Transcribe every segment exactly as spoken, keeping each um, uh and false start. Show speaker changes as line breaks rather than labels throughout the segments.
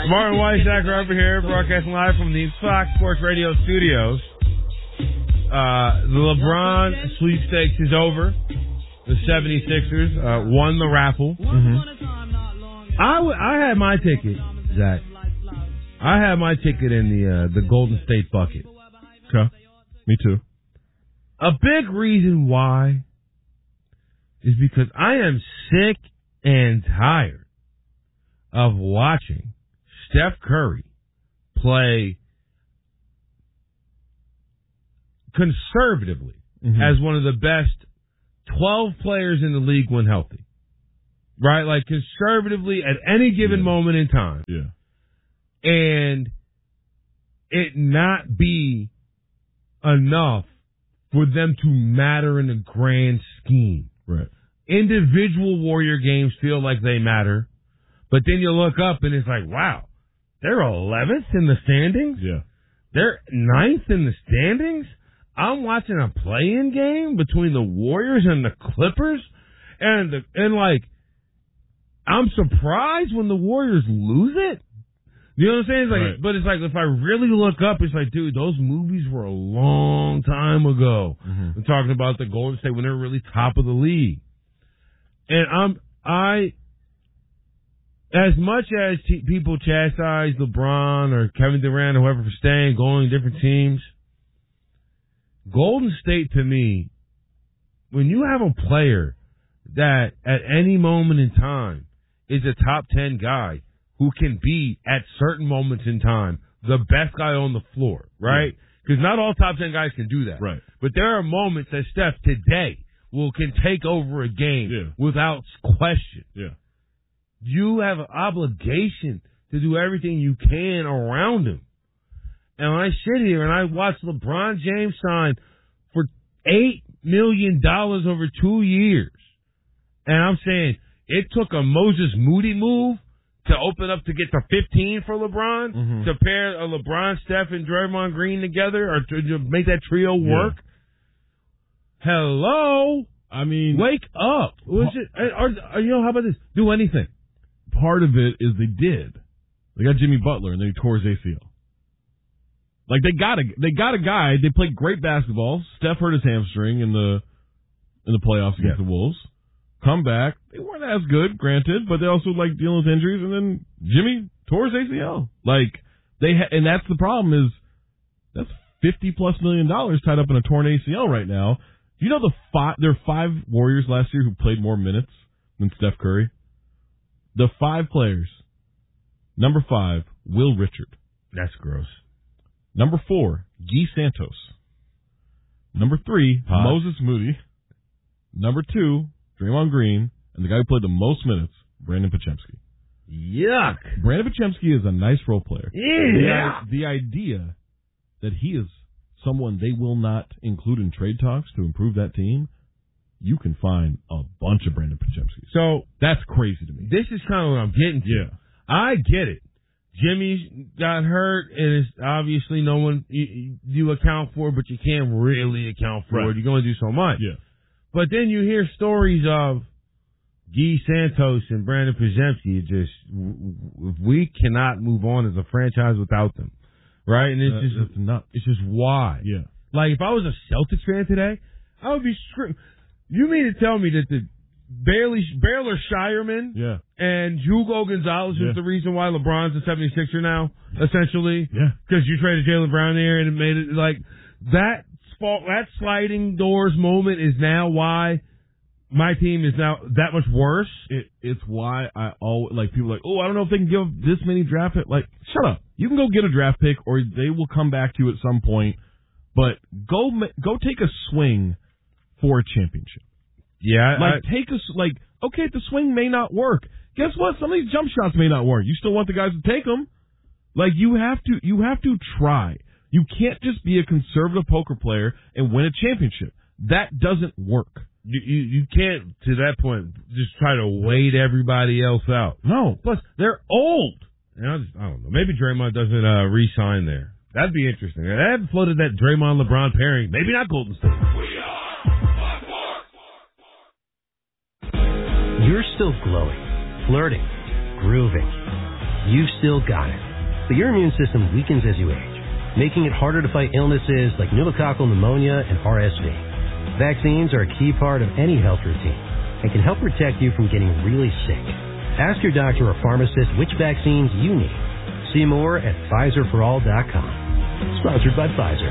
Martin Weissacker over here, broadcasting live from the Fox Sports Radio studios. Uh, the LeBron sweepstakes is over. The seventy-sixers uh, won the raffle. Mm-hmm. I, w- I had my ticket, Zach. I had my ticket in the uh, the Golden State bucket.
Okay. Me too.
A big reason why is because I am sick and tired of watching Steph Curry play conservatively mm-hmm. as one of the best twelve players in the league when healthy. Right? Like conservatively at any given yeah. moment in time.
Yeah.
And it not be enough for them to matter in the grand scheme.
Right.
Individual Warrior games feel like they matter, but then you look up and it's like, wow, they're eleventh in the standings?
Yeah.
They're ninth in the standings? I'm watching a play-in game between the Warriors and the Clippers, and the, and like, I'm surprised when the Warriors lose it. You know what I'm saying? It's like,
right.
But it's like, if I really look up, it's like, dude, those movies were a long time ago.
Mm-hmm.
I'm talking about the Golden State when they were really top of the league. And I'm, I, as much as t- people chastise LeBron or Kevin Durant or whoever for staying, going to different teams, Golden State to me, when you have a player that at any moment in time is a top ten guy who can be at certain moments in time the best guy on the floor, right? Because yeah. not all top ten guys can do that.
Right.
But there are moments that Steph today will can take over a game
yeah.
without question.
Yeah.
You have an obligation to do everything you can around him. And when I sit here and I watch LeBron James sign for eight million dollars over two years, and I'm saying it took a Moses Moody move to open up to get to fifteen for LeBron,
mm-hmm.
to pair a LeBron, Steph, and Draymond Green together, or to, to make that trio work. Yeah. Hello?
I mean...
Wake up. Was it, or, or, you know, how about this? Do anything.
Part of it is they did. They got Jimmy Butler, and then he tore his A C L. Like, they got a, they got a guy, they played great basketball. Steph hurt his hamstring in the in the playoffs against yeah. the Wolves. Come back. They weren't as good, granted, but they also like dealing with injuries. And then Jimmy tore his A C L. Like they, ha- and that's the problem is that's fifty plus million dollars tied up in a torn A C L right now. You know the five, there are five Warriors last year who played more minutes than Steph Curry. The five players. Number five, Will Richard.
That's gross.
Number four, Guy Santos. Number three, Hot. Moses Moody. Number two, Draymond Green, and the guy who played the most minutes, Brandon Podziemski.
Yuck.
Brandon Podziemski is a nice role player.
Yeah.
The, the idea that he is someone they will not include in trade talks to improve that team, you can find a bunch of Brandon Podziemski.
So
that's crazy to me.
This is kind of what I'm getting to.
Yeah.
I get it. Jimmy got hurt, and it's obviously no one you, you account for, but you can't really account for
right.
it. You're going to do so much.
Yeah.
But then you hear stories of Guy Santos and Brandon Podziemski. It just, we cannot move on as a franchise without them, right? And it's
that,
just not. It's just why.
Yeah.
Like if I was a Celtics fan today, I would be screaming. You mean to tell me that the Bailey, Baylor Shireman
yeah.
and Hugo Gonzalez
yeah.
is the reason why LeBron's a seventy-sixer now, essentially?
Yeah.
Because you traded Jaylen Brown there and it made it like that. That sliding doors moment is now why my team is now that much worse.
It, it's why I always, like, people are like, oh, I don't know if they can give this many draft picks. Like, shut up. You can go get a draft pick or they will come back to you at some point, but go, go take a swing for a championship.
Yeah.
Like,
I,
take a, like, okay, the swing may not work. Guess what? Some of these jump shots may not work. You still want the guys to take them. Like, you have to, you have to try. You can't just be a conservative poker player and win a championship. That doesn't work.
You, you you can't, to that point, just try to wait everybody else out.
No.
Plus, they're old. And I, just, I don't know. Maybe Draymond doesn't uh, re-sign there. That'd be interesting. I haven't floated that Draymond-LeBron pairing. Maybe not Golden State.
We are
You're still glowing, flirting, grooving. you've still got it. But your immune system weakens as you age, making it harder to fight illnesses like pneumococcal pneumonia and R S V. Vaccines are a key part of any health routine and can help protect you from getting really sick. Ask your doctor or pharmacist which vaccines you need. See more at Pfizer for all dot com. Sponsored by Pfizer.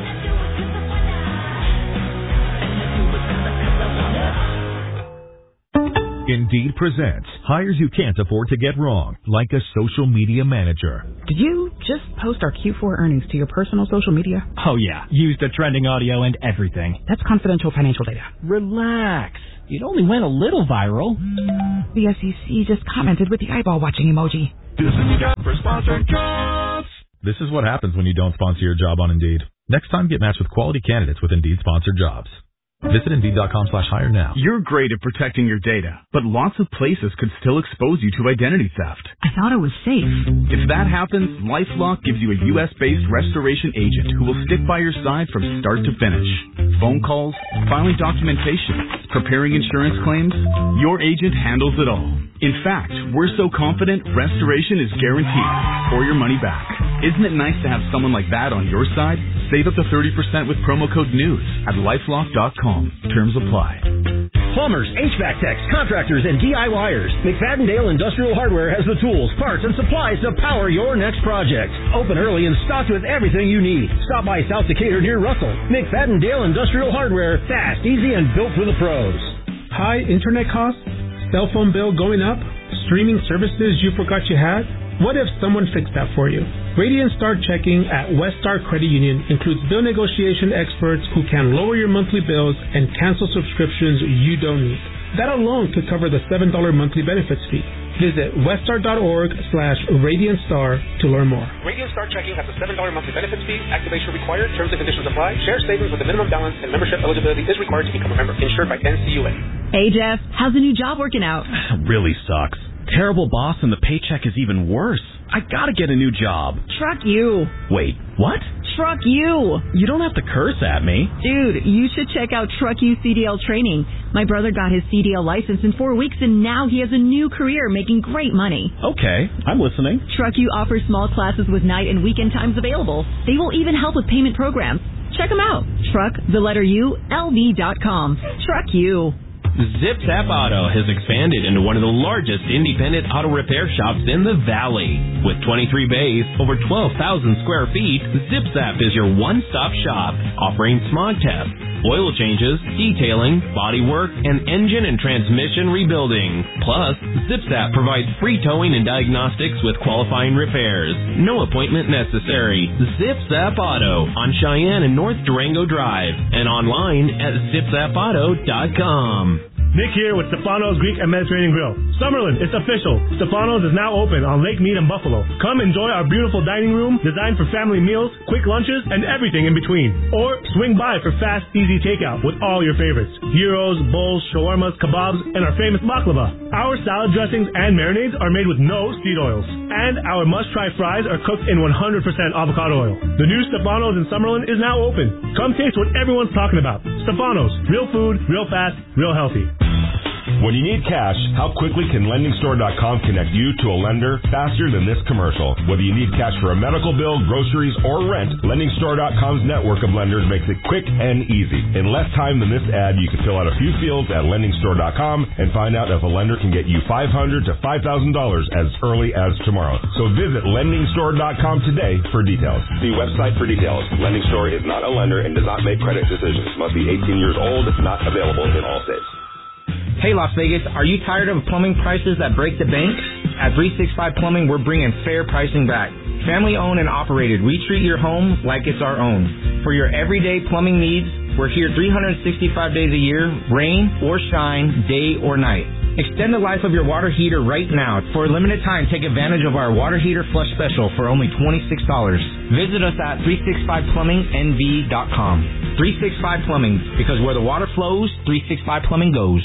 Indeed presents hires you can't afford to get wrong, like a social media manager.
Did you just post our Q four earnings to your personal social media?
Oh yeah, used the trending audio and everything.
That's confidential financial data.
Relax. It only went a little viral.
The S E C just commented with the eyeball watching emoji.
This is your for sponsored jobs. This is what happens when you don't sponsor your job on Indeed. Next time, get matched with quality candidates with Indeed sponsored jobs. Visit Indeed.com slash hire now.
You're great at protecting your data, but lots of places could still expose you to identity theft.
I thought it was safe.
If that happens, LifeLock gives you a U S-based restoration agent who will stick by your side from start to finish. Phone calls, filing documentation, preparing insurance claims, your agent handles it all. In fact, we're so confident restoration is guaranteed or your money back. Isn't it nice to have someone like that on your side? Save up to thirty percent with promo code NEWS at lifelock dot com. Terms apply.
Plumbers, H V A C techs, contractors, and DIYers. McFadden-Dale Industrial Hardware has the tools, parts, and supplies to power your next project. Open early and stocked with everything you need. Stop by South Decatur near Russell. McFadden-Dale Industrial Hardware. Fast, easy, and built for the pros.
High internet costs? Cell phone bill going up? Streaming services you forgot you had? What if someone fixed that for you? Radiant Star Checking at Westar Credit Union includes bill negotiation experts who can lower your monthly bills and cancel subscriptions you don't need. That alone could cover the seven dollars monthly benefits fee. Visit westar.org slash Radiant Star to learn more.
Radiant Star Checking has a seven dollars monthly benefits fee. Activation required. Terms and conditions apply. Share savings with a minimum balance and membership eligibility is required to become a member. Insured by N C U A.
Hey, Jeff. How's the new job working out?
Really sucks. Terrible boss and the paycheck is even worse. I gotta get a new job.
Truck you.
Wait, what?
Truck you.
You don't have to curse at me.
Dude, you should check out Truck You C D L training. My brother got his C D L license in four weeks and now he has a new career making great money.
Okay, I'm listening.
Truck You offers small classes with night and weekend times available. They will even help with payment programs. Check them out. Truck, the letter U, L V dot com. Truck You.
Zip Zap Auto has expanded into one of the largest independent auto repair shops in the Valley. With twenty-three bays, over twelve thousand square feet, Zip Zap is your one-stop shop, offering smog tests, oil changes, detailing, body work, and engine and transmission rebuilding. Plus, Zip Zap provides free towing and diagnostics with qualifying repairs. No appointment necessary. Zip Zap Auto on Cheyenne and North Durango Drive and online at zip zap auto dot com.
Nick here with Stefano's Greek and Mediterranean Grill. Summerlin, it's official. Stefano's is now open on Lake Mead and Buffalo. Come enjoy our beautiful dining room designed for family meals, quick lunches, and everything in between. Or swing by for fast, easy takeout with all your favorites. Gyros, bowls, shawarmas, kebabs, and our famous baklava. Our salad dressings and marinades are made with no seed oils. And our must-try fries are cooked in one hundred percent avocado oil. The new Stefano's in Summerlin is now open. Come taste what everyone's talking about. Stefano's. Real food, real fast, real healthy.
When you need cash, how quickly can lending store dot com connect you to a lender faster than this commercial? Whether you need cash for a medical bill, groceries, or rent, lending store dot com's network of lenders makes it quick and easy. In less time than this ad, you can fill out a few fields at lending store dot com and find out if a lender can get you five hundred dollars to five thousand dollars as early as tomorrow. So visit lending store dot com today for details.
See website for details. Lending Store is not a lender and does not make credit decisions. Must be eighteen years old. Not available in all states.
Hey Las Vegas, are you tired of plumbing prices that break the bank? At three sixty-five Plumbing, we're bringing fair pricing back. Family owned and operated, we treat your home like it's our own. For your everyday plumbing needs, we're here three hundred sixty-five days a year, rain or shine, day or night. Extend the life of your water heater right now. For a limited time, take advantage of our water heater flush special for only twenty-six dollars. Visit us at three sixty-five plumbing N V dot com. three sixty-five Plumbing, because where the water flows, three sixty-five Plumbing goes.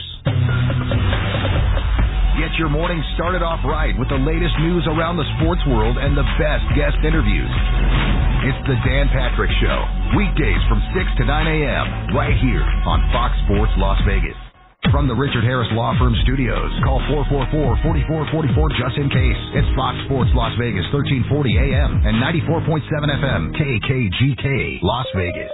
Get your morning started off right with the latest news around the sports world and the best guest interviews. It's the Dan Patrick Show, weekdays from six to nine a.m. right here on Fox Sports Las Vegas.
From the Richard Harris Law Firm Studios, call four four four, four four four four just in case. It's Fox Sports Las Vegas, thirteen forty A M and ninety-four point seven F M, K K G K, Las Vegas.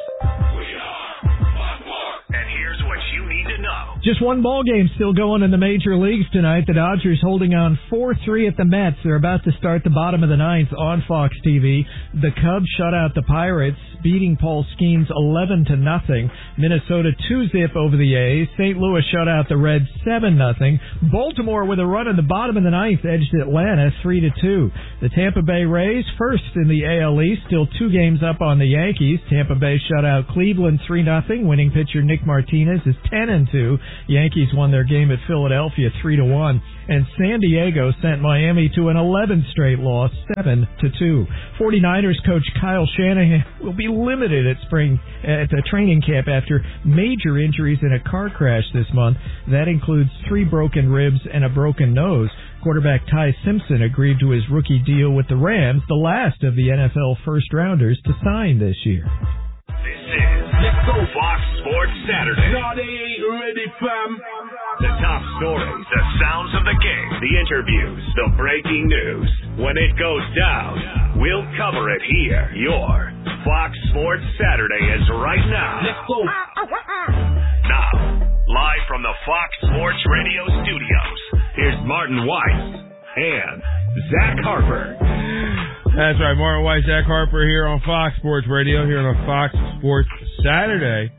And here's what you need to know.
Just one ball game still going in the major leagues tonight. The Dodgers holding on four three at the Mets. They're about to start the bottom of the ninth on Fox T V. The Cubs shut out the Pirates, beating Paul Skeens eleven to nothing. Minnesota two zip over the A's. Saint Louis shut out the Reds seven nothing. Baltimore with a run in the bottom of the ninth edged Atlanta three to two. The Tampa Bay Rays first in the A L East, still two games up on the Yankees. Tampa Bay shut out Cleveland three nothing. Winning pitcher Nick Martinez is ten and two. Yankees won their game at Philadelphia three to one. And San Diego sent Miami to an eleventh straight loss, seven to two. 49ers coach Kyle Shanahan will be limited at spring at the training camp after major injuries in a car crash this month. That includes three broken ribs and a broken nose. Quarterback Ty Simpson agreed to his rookie deal with the Rams, the last of the N F L first-rounders to sign this year.
This is Let's Go Fox Sports Saturday.
No, they ain't ready, fam.
The top stories, the sounds of the game, the interviews, the breaking news. When it goes down, we'll cover it here. Your Fox Sports Saturday is right now.
Let's go.
Now, live from the Fox Sports Radio studios, here's Martin Weiss and Zach Harper.
That's right, Martin Weiss, Zach Harper here on Fox Sports Radio, here on a Fox Sports Saturday.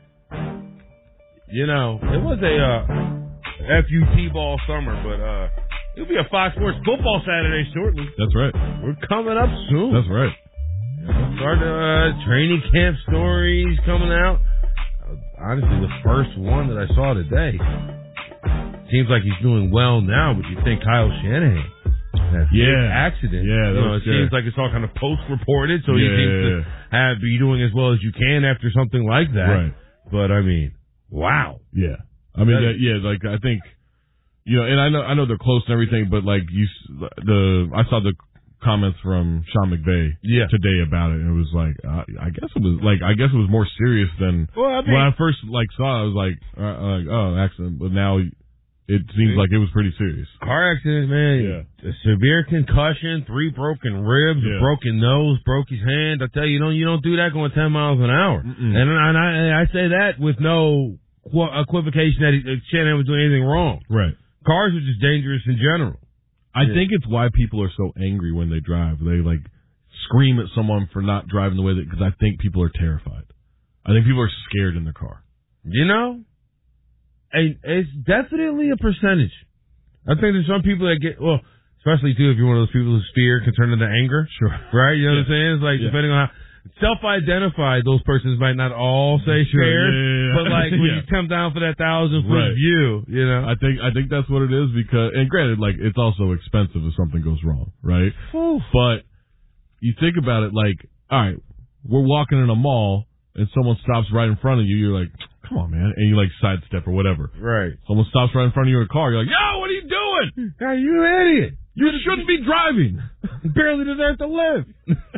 You know, it was a uh, F U T ball summer, but uh, it'll be a Fox Sports football Saturday shortly.
That's right.
We're coming up soon.
That's right.
Start uh, training camp stories coming out. Uh, honestly, the first one that I saw today seems like he's doing well now, but you think Kyle Shanahan. That
yeah,
accident.
Yeah, that
you know,
was
it
good.
seems like it's all kind of post-reported, so
yeah,
he seems
yeah,
to have be doing as well as you can after something like that.
Right.
But I mean, wow.
Yeah, I mean, that, yeah, like I think, you know, and I know, I know they're close and everything, but like you, the I saw the comments from Sean McVay
yeah.
today about it, and it was like, uh, I guess it was like, I guess it was more serious than
well, I mean,
when I first like saw it. I was like, uh, like, oh, accident, but now. It seems like it was pretty serious.
Car accident, man.
Yeah.
A severe concussion, three broken ribs,
yeah.
a broken nose, broke his hand. I tell you, you don't you don't do that going ten miles an hour. Mm-mm. And, and I and I say that with no equivocation that he, Shanahan was doing anything wrong.
Right.
Cars are just dangerous in general.
I
yeah.
think it's why people are so angry when they drive. They like scream at someone for not driving the way that, because I think people are terrified. I think people are scared in their car.
You know? And it's definitely a percentage. I think there's some people that get, well, especially too if you're one of those people whose fear can turn into anger.
Sure.
Right? You know
yeah.
what I'm saying? It's like,
yeah.
depending on how self-identified, those persons might not all say
sure.
scared.
Yeah, yeah, yeah.
But like when
yeah.
you come down for that thousand foot
right.
view, you know?
I think, I think that's what it is because, and granted, like, it's also expensive if something goes wrong, right?
Oof.
But you think about it like, all right, we're walking in a mall and someone stops right in front of you, you're like, come on, man. And you like sidestep or whatever.
Right.
Someone stops right in front of you in a car. You're like, yo, what are you doing?
Hey, you idiot.
You shouldn't be driving.
You barely deserve to live.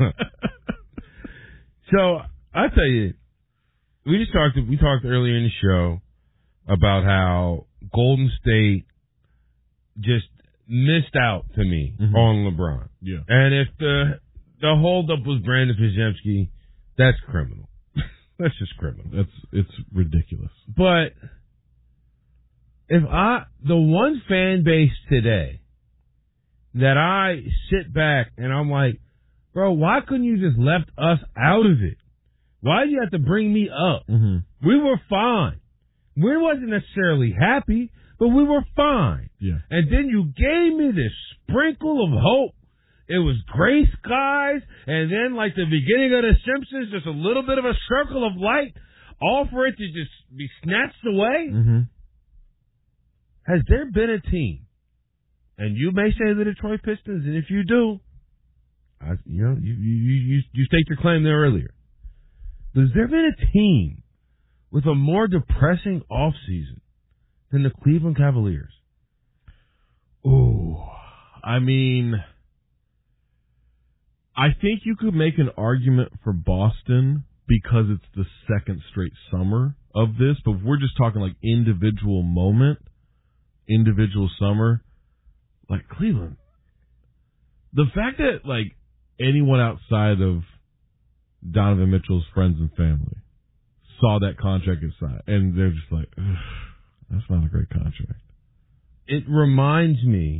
So, I tell you, we just talked, we talked earlier in the show about how Golden State just missed out to me mm-hmm. on LeBron.
Yeah.
And if the, the holdup was Brandon Podziemski, that's criminal. That's just criminal.
That's it's ridiculous.
But if I the one fan base today that I sit back and I'm like, bro, why couldn't you just left us out of it? Why did you have to bring me up?
Mm-hmm.
We were fine. We wasn't necessarily happy, but we were fine.
Yeah.
And then you gave me this sprinkle of hope. It was gray skies, and then like the beginning of The Simpsons, just a little bit of a circle of light, all for it to just be snatched away.
Mm-hmm.
Has there been a team, and you may say the Detroit Pistons, and if you do, I, you know, you, you, you, you staked your claim there earlier. But has there been a team with a more depressing offseason than the Cleveland Cavaliers?
Ooh, I mean... I think you could make an argument for Boston, because it's the second straight summer of this, but if we're just talking like individual moment, individual summer, like Cleveland. The fact that like anyone outside of Donovan Mitchell's friends and family saw that contract inside, and they're just like, that's not a great contract.
It reminds me,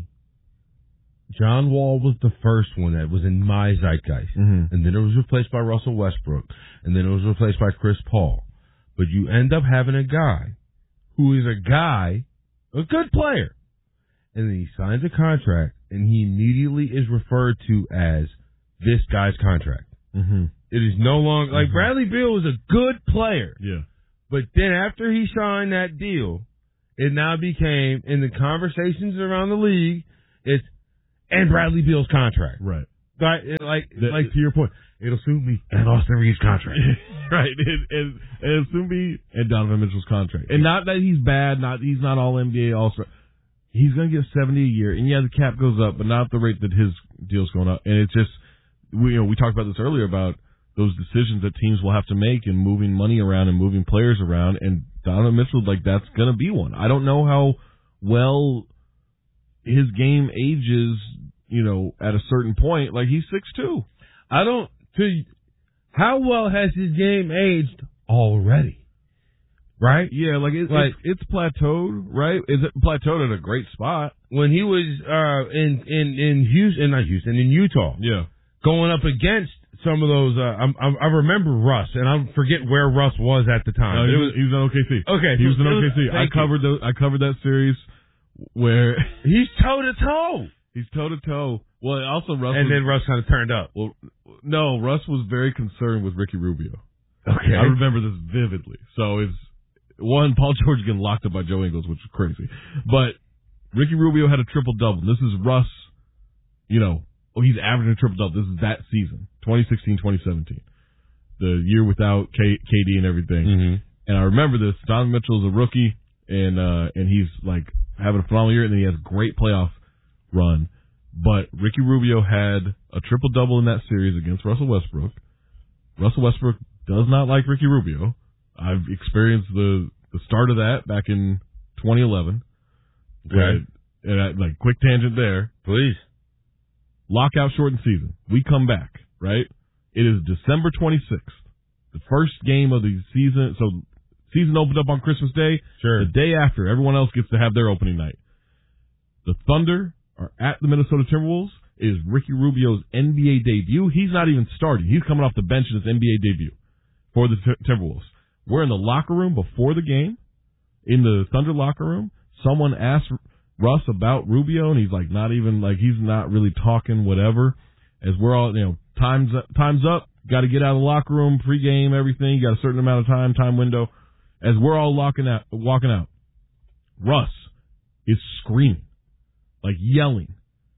John Wall was the first one that was in my zeitgeist.
Mm-hmm.
And then it was replaced by Russell Westbrook. And then it was replaced by Chris Paul. But you end up having a guy who is a guy, a good player. And then he signs a contract, and he immediately is referred to as this guy's contract.
Mm-hmm.
It is no longer, like
mm-hmm.
Bradley Beal was a good player.
Yeah.
But then after he signed that deal, it now became, in the conversations around the league, it's, and Bradley Beal's contract.
Right.
Like, like,
that,
like to your point, it'll soon be and Austin Reeves' contract.
Right. And, and, and it'll soon be and Donovan Mitchell's contract. And not that he's bad, not he's not all N B A all-star. He's going to get seventy a year. And yeah, the cap goes up, but not at the rate that his deal's going up. And it's just, we, you know, we talked about this earlier about those decisions that teams will have to make in moving money around and moving players around. And Donovan Mitchell, like, that's going to be one. I don't know how well his game ages, you know, at a certain point. Like, he's six two.
I don't, to, how well has his game aged already? Right?
Yeah, like, it,
like
it's, it's plateaued, right? Is it plateaued at a great spot?
When he was uh, in, in, in Houston, not Houston, in Utah.
Yeah.
Going up against some of those, uh, I, I remember Russ, and I forget where Russ was at the time.
No, he, was, he was in O K C.
Okay.
He was in O K C.
Was,
I covered the, I covered that series where
he's toe to toe.
He's toe to toe. Well, also Russ,
and
was,
then Russ kind of turned up.
Well, no, Russ was very concerned with Ricky Rubio.
Okay,
I remember this vividly. So it's one, Paul George getting locked up by Joe Ingles, which was crazy. But Ricky Rubio had a triple double. This is Russ. You know, oh, he's averaging a triple double. This is that season, twenty sixteen, twenty seventeen, the year without K- KD and everything.
Mm-hmm.
And I remember this. Donovan Mitchell is a rookie, and uh, and he's like having a phenomenal year, and then he has a great playoff run. But Ricky Rubio had a triple-double in that series against Russell Westbrook. Russell Westbrook does not like Ricky Rubio. I've experienced the, the start of that back in twenty eleven.
Okay.
And I, like, quick tangent there.
Please.
Lockout shortened season. We come back, right? It is December twenty-sixth. The first game of the season. So, season opened up on Christmas Day.
Sure.
The day after, everyone else gets to have their opening night. The Thunder are at the Minnesota Timberwolves. It is Ricky Rubio's N B A debut. He's not even starting. He's coming off the bench in his N B A debut for the T- Timberwolves. We're in the locker room before the game. In the Thunder locker room, someone asked Russ about Rubio, and he's like, not even, like, he's not really talking, whatever. As we're all, you know, time's up, time's up. Got to get out of the locker room, pregame, everything. You got a certain amount of time, time window. As we're all locking out, walking out, Russ is screaming, like yelling.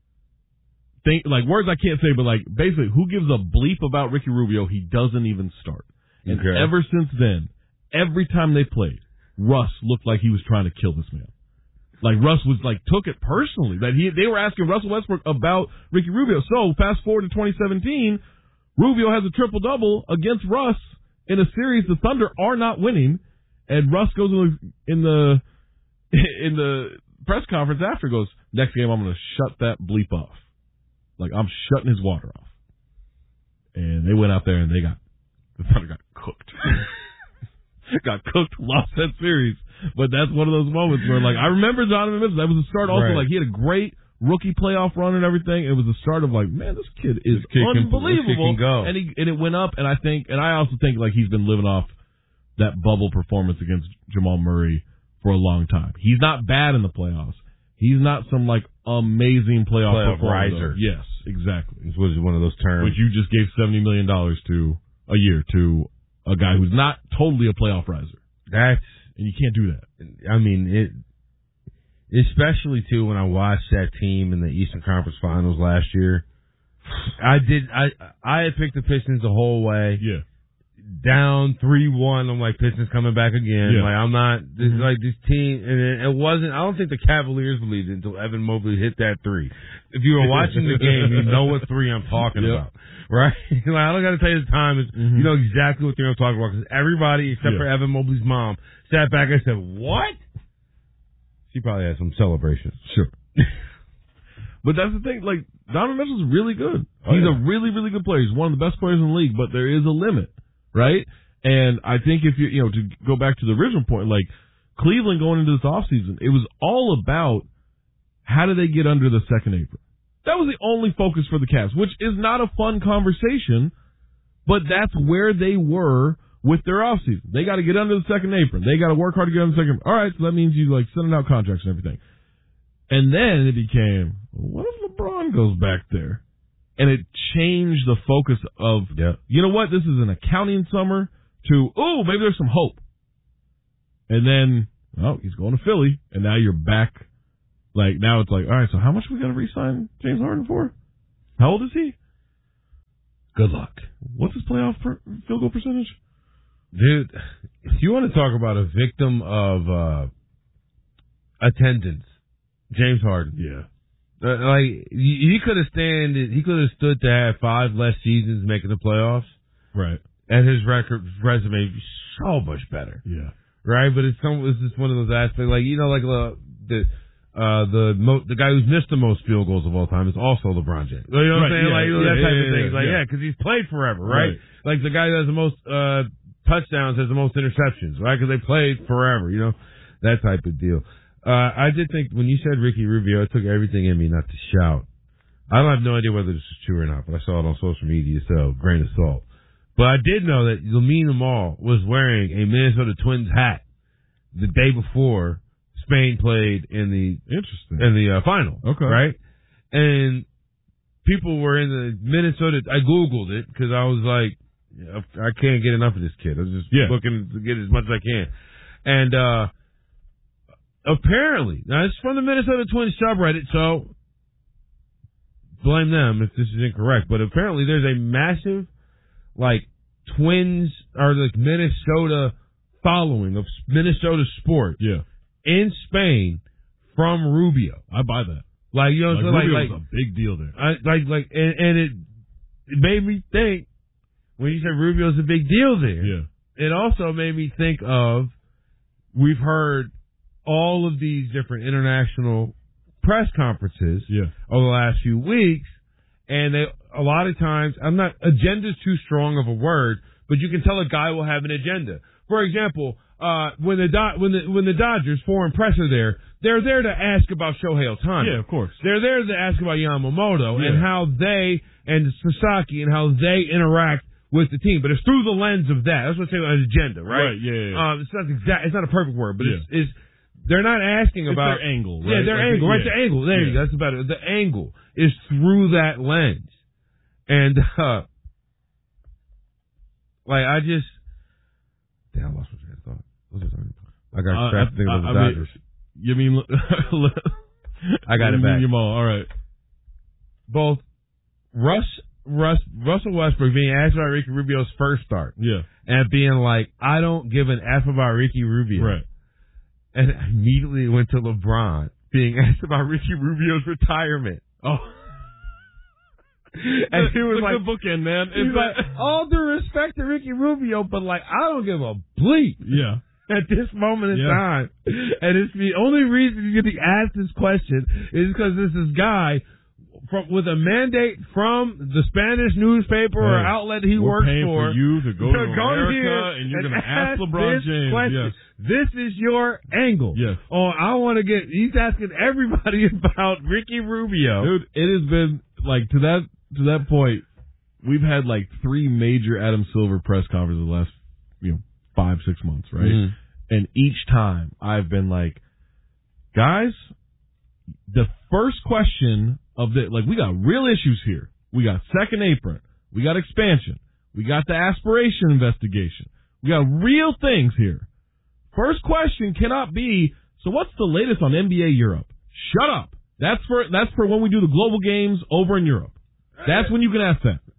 Think, like words I can't say, but like basically, who gives a bleep about Ricky Rubio? He doesn't even start. And
okay.
ever since then, every time they played, Russ looked like he was trying to kill this man. Like Russ was like took it personally that he they were asking Russell Westbrook about Ricky Rubio. So fast forward to twenty seventeen, Rubio has a triple double against Russ in a series the Thunder are not winning, and Russ goes in the in the, in the press conference after goes, next game I'm going to shut that bleep off. Like I'm shutting his water off. And they went out there and they got the Thunder got cooked. got cooked, lost that series. But that's one of those moments where, like, I remember Donovan Mitchell. That was the start also.
Right.
Like, he had a great rookie playoff run and everything. It was the start of, like, man, this kid is
this kid
unbelievable.
Can, this kid can go.
And, he, and it went up, and I think, and I also think, like, he's been living off that bubble performance against Jamal Murray for a long time. He's not bad in the playoffs. He's not some, like, amazing playoff,
playoff
performer.
riser.
Yes, exactly.
This was one of those terms.
Which you just gave seventy million dollars to a year to a guy who's not totally a playoff riser.
That's,
and you can't do that.
I mean, it, especially too when I watched that team in the Eastern Conference Finals last year. I did. I I had picked the Pistons the whole way.
Yeah.
down three one. I'm like, Pistons coming back again.
Yeah.
Like, I'm not, this,
Mm-hmm.
like, this team, and it, it wasn't, I don't think the Cavaliers believed it until Evan Mobley hit that three. If you were watching the game, you know what three I'm talking
Yep.
about, right? Like, I don't got to tell you the time. It's,
Mm-hmm.
You know exactly what three I'm talking about, because everybody, except
Yeah.
for Evan Mobley's mom, sat back and said, what? She probably had some celebrations.
Sure. But that's the thing, like, Donovan Mitchell's really good.
Oh,
He's
yeah.
a really, really good player. He's one of the best players in the league, but there is a limit, right? And I think if you, you know, to go back to the original point, like, Cleveland going into this offseason, it was all about how do they get under the second apron. That was the only focus for the Cavs, which is not a fun conversation, but that's where they were with their offseason. They got to get under the second apron. They got to work hard to get under the second apron. All right, so that means you, like, sending out contracts and everything. And then it became, what if LeBron goes back there? And it changed the focus of,
yeah.
you know what, this is an accounting summer, to, oh, maybe there's some hope. And then, oh, he's going to Philly, and now you're back. Like, now it's like, all right, so how much are we going to re-sign James Harden for? How old is he?
Good luck.
What's his playoff per, field goal percentage?
Dude, if you want to talk about a victim of uh, attendance, James Harden.
Yeah.
Uh, like, he could have stand, he could have stood to have five less seasons making the playoffs.
Right.
And his record, resume would be so much better.
Yeah.
Right? But it's some, it's just one of those aspects, like, you know, like, uh, the, uh, the, mo- the guy who's missed the most field goals of all time is also LeBron James. You know what I'm
Right,
saying?
yeah,
like, you know,
yeah,
that type
yeah,
of thing.
yeah,
like,
yeah.
yeah, cause he's played forever, right?
Right.
Like the guy who has the most, uh, touchdowns has the most interceptions, right? Cause they played forever, you know? That type of deal. Uh, I did think when you said Ricky Rubio, it took everything in me not to shout. I don't have no idea whether this is true or not, but I saw it on social media, so grain of salt. But I did know that Lamine Yamal was wearing a Minnesota Twins hat the day before Spain played in the
interesting
in the uh, final.
Okay,
right? And people were in the Minnesota. I googled it because I was like, I can't get enough of this kid. I was just
yeah.
looking to get as much as I can, and uh apparently, now it's from the Minnesota Twins subreddit, so blame them if this is incorrect, but apparently there's a massive, like, Twins, or like Minnesota following of Minnesota sports
yeah.
in Spain from Rubio.
I buy that.
Like, you know,
like,
so like,
Rubio's
like,
a big deal there.
I, like, like, and, and it, it made me think, when you said Rubio's a big deal there,
yeah.
it also made me think of, we've heard all of these different international press conferences
yeah.
over the last few weeks, and they, a lot of times, I'm not, agenda's too strong of a word, but you can tell a guy will have an agenda. For example, uh, when the Do- when the when the Dodgers foreign press are there, they're there to ask about Shohei Ohtani.
Yeah, of course.
They're there to ask about Yamamoto
yeah.
and how they and Sasaki and how they interact with the team, but it's through the lens of that. That's what I say an agenda, right?
Right. Yeah. yeah, yeah.
Uh, it's not exact. It's not a perfect word, but
yeah.
it's, it's they're not asking
it's
about
their angle. Right?
Yeah, their
like,
angle.
yeah.
Right, the angle. There
yeah.
you go. That's about it. The angle is through that lens, and uh, like I just, damn, I lost my train of thought. What was I talking about? I got
uh,
distracted thinking
I,
about
I
the
mean,
Dodgers.
You mean?
I got it back.
Them all. all right.
Both Russ, Russ, Russell Westbrook being asked about Ricky Rubio's first start,
yeah,
and being like, I don't give an F about Ricky Rubio,
right,
and immediately went to LeBron being asked about Ricky Rubio's retirement.
Oh.
And he was
Look
like,
the bookend, man.
He's
It's
like, all due respect to Ricky Rubio, but like, I don't give a bleep.
Yeah.
At this moment in
yeah.
time. And it's the only reason you get to ask this question is because this is guy from, with a mandate from the Spanish newspaper
hey,
or outlet he
we're
works
paying
for.
for you to go to,
to go
America
here
and you're
and
going to ask LeBron
this
James.
question.
Yes.
This is your angle.
Yes.
Oh, I want to get, he's asking everybody about Ricky Rubio.
Dude, it has been, like, to that, to that point, we've had like three major Adam Silver press conferences the last, you know, five, six months, right?
Mm-hmm.
And each time I've been like, guys, the first question of the, like, we got real issues here. We got second apron. We got expansion. We got the aspiration investigation. We got real things here. First question cannot be, so what's the latest on N B A Europe? Shut up. That's for, that's for when we do the global games over in Europe. That's when you can ask that.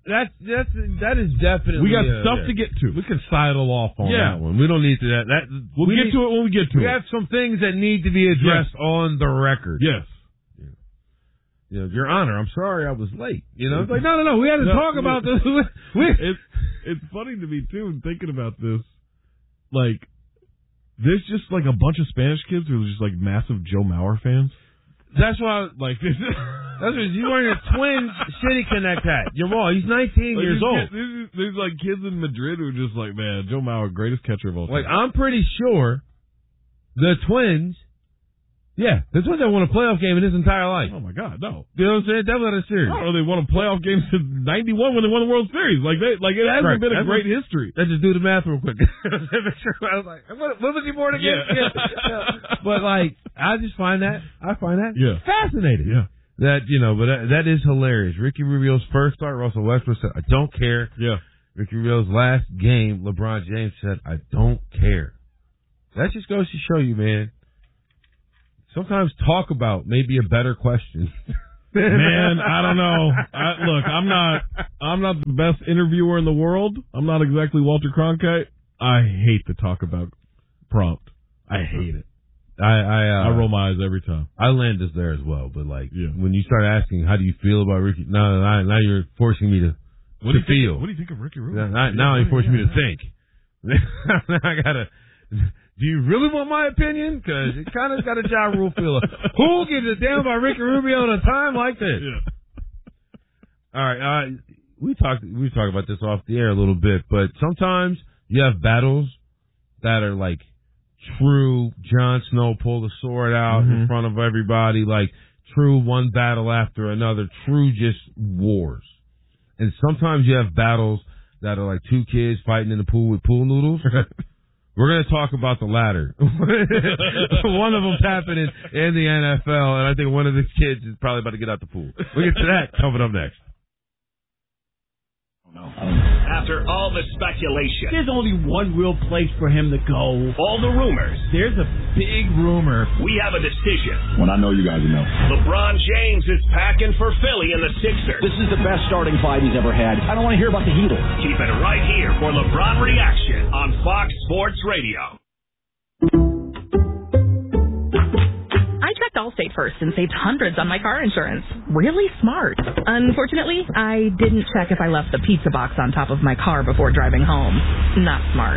that's that's that is definitely.
We got
uh,
stuff
yeah.
to get to.
We can sidle off on
Yeah.
that one. We don't need to that. That
We'll
we
get
need,
to it when we get to
we
it.
have some things that need to be addressed
Yes.
on the record.
Yes.
You know, Your Honor, I'm sorry I was late. You know, it's like no, no, no. We had to
No,
talk about this. we,
It's it's funny to me too, thinking about this. Like, there's just like a bunch of Spanish kids who are just like massive Joe Mauer fans.
That's why.
Like, this is,
That's what you wearing a twin City Connect hat. You're wrong. He's nineteen
like,
years
these
old.
kids- There's, there's like kids in Madrid who are just like, man, Joe Mauer, greatest catcher of all time.
Like I'm pretty sure the Twins. Yeah, the Twins haven't won a playoff game in his entire life.
Oh my God, no!
You know what I'm saying? That was not a series.
I don't know. They won a playoff game since ninety-one when they won the World Series. Like they, like it hasn't
Right.
been a
That's
great
what-
history.
Let's just do the math real quick. I was like, what, what was he born again?
Yeah.
Yeah. But like, I just find that I find that
Yeah.
fascinating.
Yeah.
That you know, but that, that is hilarious. Ricky Rubio's first start, Russell Westbrook said, "I don't care."
Yeah.
Ricky Rubio's last game, LeBron James said, "I don't care." That just goes to show you, man. Sometimes talk about maybe a better question.
Man, I don't know. I, look, I'm not. I'm not the best interviewer in the world. I'm not exactly Walter Cronkite. I hate to talk about prompt. I hate it.
I I, uh,
I roll my eyes every time.
I land us there as well, but like
Yeah.
when you start asking, how do you feel about Ricky? No, no, now, now you're forcing me to,
What
to
do you
feel.
think? What do you think of Ricky Rubio?
Now, now you're forcing me to think. Now I gotta. Do you really want my opinion? Because it kind of got a Ja Rule feel. Who gives a damn about Ricky Rubio at a time like this?
Yeah.
All right, uh, we talked we talked about this off the air a little bit, but sometimes you have battles that are like true Jon Snow pull the sword out
Mm-hmm.
in front of everybody, like true one battle after another, true just wars. And sometimes you have battles that are like two kids fighting in the pool with pool noodles. We're going to talk about the latter. One of them's happening in the N F L, and I think one of the kids is probably about to get out the pool. We'll get to that coming up next.
After all the speculation,
There's only one real place for him to go.
all the rumors,
There's a big rumor.
we have a decision.
When I know you guys will know.
LeBron James is packing for Philly and the Sixers.
This is the best starting five he's ever had. I don't want to hear about the Heatles.
Keep it right here for LeBron Reaction on Fox Sports Radio.
I checked Allstate first and saved hundreds on my car insurance. Really smart. Unfortunately, I didn't check if I left the pizza box on top of my car before driving home. Not smart.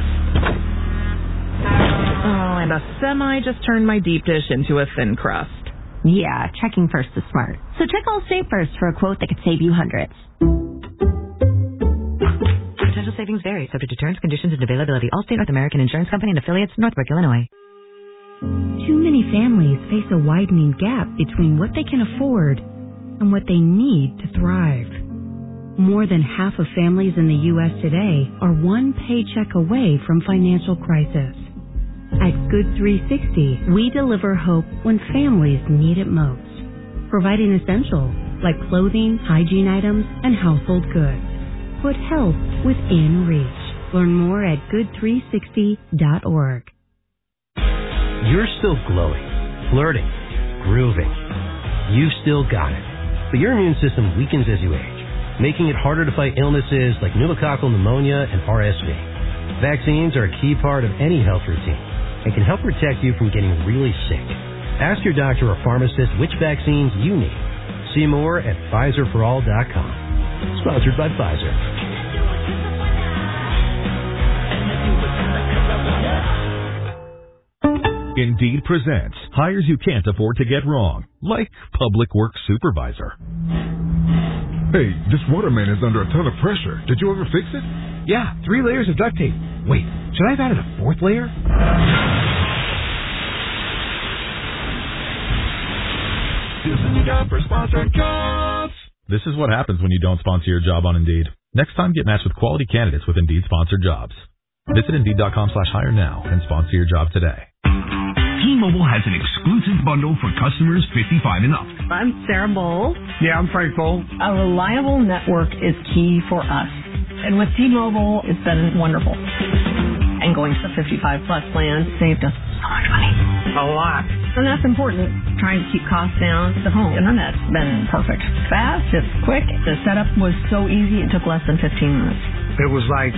Oh, and a semi just turned my deep dish into a thin crust.
Yeah, checking first is smart. So check Allstate first for a quote that could save you hundreds.
Potential savings vary, subject to terms, conditions, and availability. Allstate North American Insurance Company and affiliates, Northbrook, Illinois.
Too many families face a widening gap between what they can afford and what they need to thrive. More than half of families in the U S today are one paycheck away from financial crisis. At Good three sixty, we deliver hope when families need it most, providing essentials like clothing, hygiene items, and household goods. Put health within reach. Learn more at good three sixty dot org.
You're still glowing, flirting, grooving. You've still got it. But your immune system weakens as you age, making it harder to fight illnesses like pneumococcal pneumonia and R S V. Vaccines are a key part of any health routine and can help protect you from getting really sick. Ask your doctor or pharmacist which vaccines you need. See more at Pfizer for all dot com. Sponsored by Pfizer.
Indeed presents hires you can't afford to get wrong, like public works supervisor.
Hey, this waterman is under a ton of pressure. Did you ever fix it?
Yeah, three layers of duct tape. Wait, should I have added a fourth layer?
This is time for sponsored jobs. This is what happens when you don't sponsor your job on Indeed. Next time, get matched with quality candidates with Indeed sponsored jobs. Visit Indeed.com slash hire now and sponsor your job today.
T-Mobile has an exclusive bundle for customers fifty-five and up.
I'm Sarah Bowl.
Yeah, I'm Frank Bowl.
A reliable network is key for us. And with T-Mobile, it's been wonderful. And going to the fifty-five plus plan saved us so much money.
A lot.
And that's important, trying to keep costs down. The home internet's been perfect. Fast, it's quick. The setup was so easy, it took less than fifteen minutes.
It was like,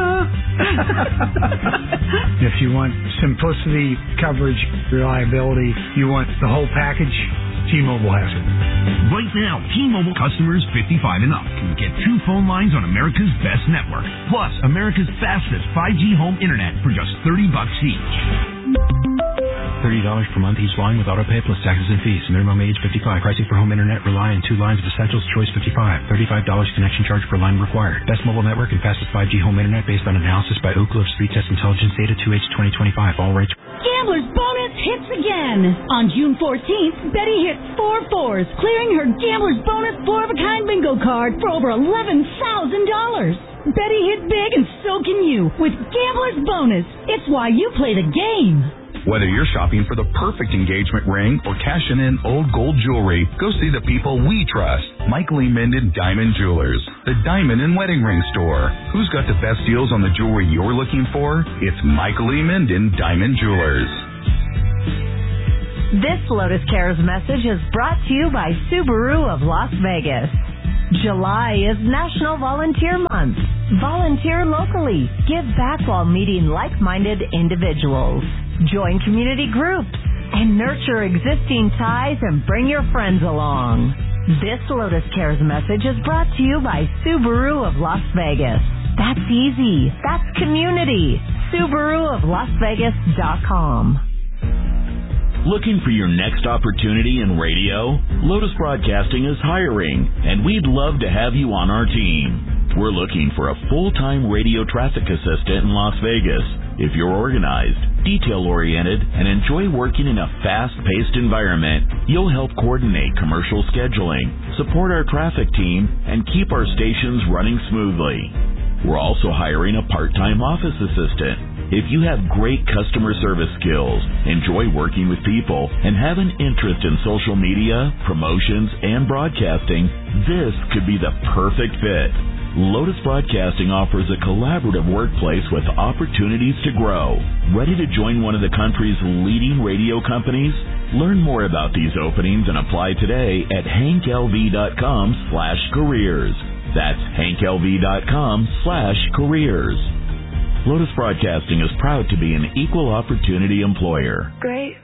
if you want simplicity, coverage, reliability, you want the whole package, T-Mobile has it.
Right now, T-Mobile customers fifty-five and up can get two phone lines on America's best network, plus America's fastest five G home internet for just thirty bucks each.
thirty dollars per month each line with autopay plus taxes and fees. Minimum age fifty-five. Pricing for home internet rely on two lines of Essentials Choice fifty-five. thirty-five dollars connection charge per line required. Best mobile network and fastest five G home internet based on analysis by Oak Cliff Speed Test Intelligence Data two H twenty twenty-five. All rates.
Gambler's Bonus hits again. On June fourteenth, Betty hit four fours, clearing her Gambler's Bonus four-of-a-kind bingo card for over eleven thousand dollars. Betty hit big and so can you with Gambler's Bonus. It's why you play the game.
Whether you're shopping for the perfect engagement ring or cashing in old gold jewelry, go see the people we trust. Mike Lee Minden Diamond Jewelers, the diamond and wedding ring store. Who's got the best deals on the jewelry you're looking for? It's Mike Lee Minden Diamond Jewelers.
This Lotus Cares message is brought to you by Subaru of Las Vegas. July is National Volunteer Month. Volunteer locally. Give back while meeting like-minded individuals. Join community groups and nurture existing ties and bring your friends along. This Lotus Cares message is brought to you by Subaru of Las Vegas. That's easy. That's community. Subaru of Las Vegas dot com.
Looking for your next opportunity in radio? Lotus Broadcasting is hiring, and we'd love to have you on our team. We're looking for a full-time radio traffic assistant in Las Vegas. If you're organized, detail-oriented, and enjoy working in a fast-paced environment, you'll help coordinate commercial scheduling, support our traffic team, and keep our stations running smoothly. We're also hiring a part-time office assistant. If you have great customer service skills, enjoy working with people, and have an interest in social media, promotions, and broadcasting, this could be the perfect fit. Lotus Broadcasting offers a collaborative workplace with opportunities to grow. Ready to join one of the country's leading radio companies? Learn more about these openings and apply today at hank l v dot com slash careers. That's hank l v dot com slash careers. Lotus Broadcasting is proud to be an equal opportunity employer.
Great.